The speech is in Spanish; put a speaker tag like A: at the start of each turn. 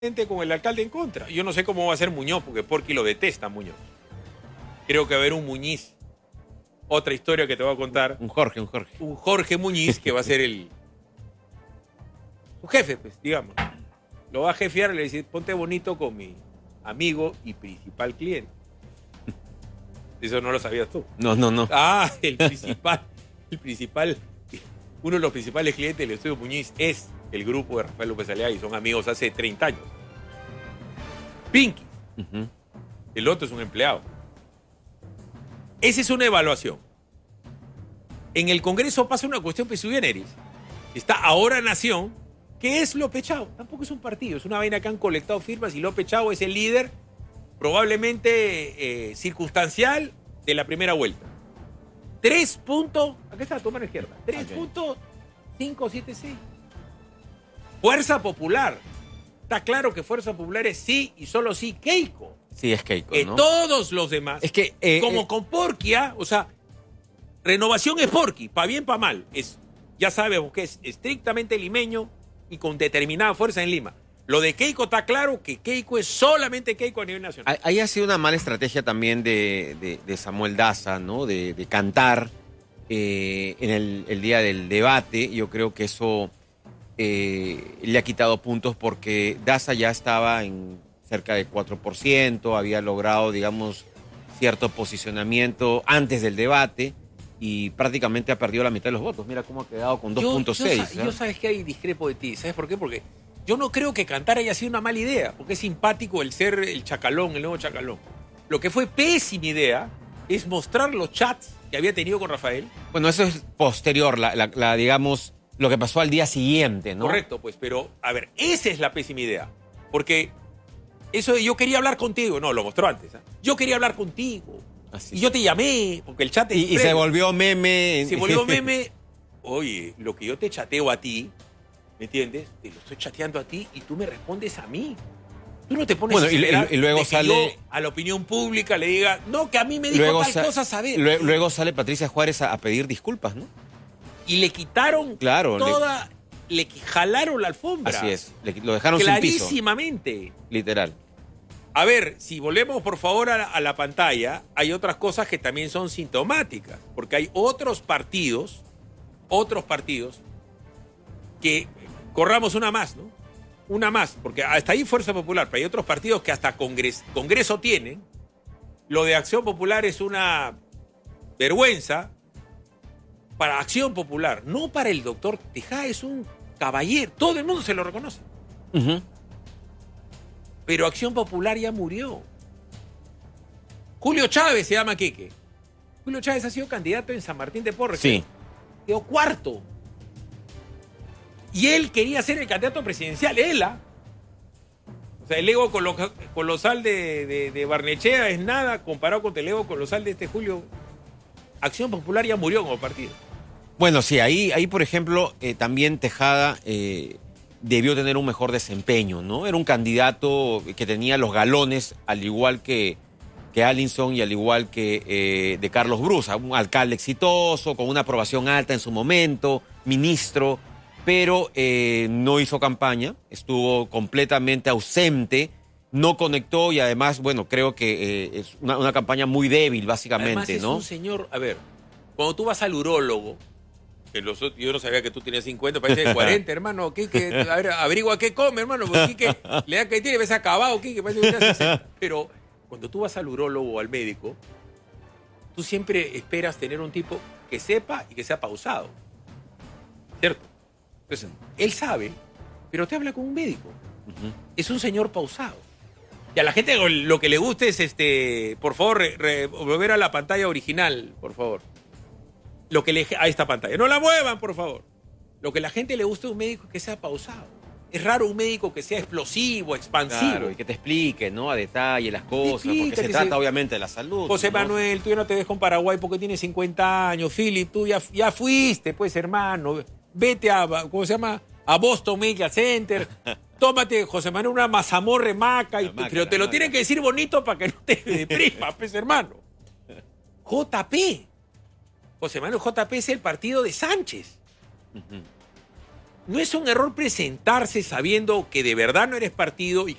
A: con el alcalde en contra. Yo no sé cómo va a ser Muñoz, porque Porky lo detesta, Muñoz. Creo que va a haber un Muñiz. Otra historia que te voy a contar.
B: Un Jorge.
A: Un Jorge Muñiz que va a ser su jefe, pues, digamos. Lo va a jefear y le dice, ponte bonito con mi amigo y principal cliente. Eso no lo sabías tú.
B: No.
A: Ah, uno de los principales clientes del estudio Muñiz es el grupo de Rafael López Aliaga y son amigos hace 30 años. Pinky. El otro es un empleado. Esa es una evaluación. En el Congreso pasa una cuestión sui generis. Está Ahora Nación, que es López Chao. Tampoco es un partido, es una vaina que han colectado firmas y López Chao es el líder probablemente circunstancial de la primera vuelta. 3 puntos, acá está, tu mano izquierda, 3.576. Fuerza Popular. Está claro que Fuerza Popular es sí y solo sí Keiko.
B: Sí, es Keiko, ¿no?
A: Todos los demás,
B: es que,
A: como con Porky, o sea, Renovación es Porky, pa' bien, pa' mal. Ya sabemos que es estrictamente limeño y con determinada fuerza en Lima. Lo de Keiko está claro que Keiko es solamente Keiko a nivel nacional.
B: Ahí ha sido una mala estrategia también de Samuel Daza, ¿no? De cantar en el día del debate. Yo creo que eso le ha quitado puntos porque Daza ya estaba en cerca de 4%, había logrado, digamos, cierto posicionamiento antes del debate y prácticamente ha perdido la mitad de los votos. Mira cómo ha quedado con 2.6.
A: Yo sabes que hay discrepo de ti. ¿Sabes por qué? Porque yo no creo que cantar haya sido una mala idea, porque es simpático el ser el chacalón, el nuevo chacalón. Lo que fue pésima idea es mostrar los chats que había tenido con Rafael.
B: Bueno, eso es posterior, digamos, lo que pasó al día siguiente, ¿no?
A: Correcto, pues, pero, a ver, esa es la pésima idea. Porque eso de yo quería hablar contigo, no, lo mostró antes. Yo quería hablar contigo.
B: Así
A: y yo te llamé, porque el chat es
B: y se volvió meme.
A: Se volvió meme. Oye, lo que yo te chateo a ti, ¿me entiendes? Te lo estoy chateando a ti y tú me respondes a mí. Tú no te pones
B: bueno,
A: a esperar
B: y luego
A: de que
B: sale
A: yo a la opinión pública le diga, no, que a mí me dijo tal cosa, saber.
B: Luego sale Patricia Juárez a pedir disculpas, ¿no?
A: Y le quitaron toda... Le jalaron la alfombra.
B: Así es, lo dejaron sin piso.
A: Clarísimamente.
B: Literal.
A: A ver, si volvemos por favor a la pantalla, hay otras cosas que también son sintomáticas, porque hay otros partidos que corramos una más, ¿no? Una más, porque hasta ahí Fuerza Popular, pero hay otros partidos que hasta Congreso tienen. Lo de Acción Popular es una vergüenza para Acción Popular, no para el doctor Tejada, es un caballero, todo el mundo se lo reconoce. Pero Acción Popular ya murió. Julio Chávez se llama Quique. Julio Chávez ha sido candidato en San Martín de Porres.
B: Sí.
A: Quedó cuarto. Y él quería ser el candidato presidencial, O sea, el ego colosal de Barnechea es nada comparado con el ego colosal de este Julio. Acción Popular ya murió como partido.
B: Bueno, sí, ahí por ejemplo, también Tejada debió tener un mejor desempeño, ¿no? Era un candidato que tenía los galones, al igual que Allinson y al igual que de Carlos Brusa, un alcalde exitoso, con una aprobación alta en su momento, ministro, pero no hizo campaña, estuvo completamente ausente, no conectó y además, bueno, creo que es una campaña muy débil, básicamente,
A: además es
B: ¿no?
A: Un señor, a ver, cuando tú vas al urólogo, que yo no sabía que tú tenías 50, parece de 40, hermano, Quique, a ver, averigua qué come, hermano, porque Quique le da que tiene, ves acabado, Quique, parece que tiene 60. Pero cuando tú vas al urólogo o al médico, tú siempre esperas tener un tipo que sepa y que sea pausado, ¿cierto? Entonces, él sabe, pero te habla con un médico. Es un señor pausado. Y a la gente lo que le gusta es, por favor, volver a la pantalla original, por favor. A esta pantalla. No la muevan, por favor. Lo que a la gente le gusta es un médico que sea pausado. Es raro un médico que sea explosivo, expansivo.
B: Claro, y que te explique, ¿no? A detalle las cosas, porque se trata obviamente de la salud.
A: José
B: ¿no?
A: Manuel, tú ya no te dejo en Paraguay porque tienes 50 años. Philip, tú ya fuiste, pues, hermano. Vete ¿cómo se llama? A Boston Medical Center. Tómate, José Manuel, una mazamorre maca. Pero te lo tienen que decir bonito para que no te deprimas, pues, hermano. JP. José Manuel, JP es el partido de Sánchez. no es un error presentarse sabiendo que de verdad no eres partido y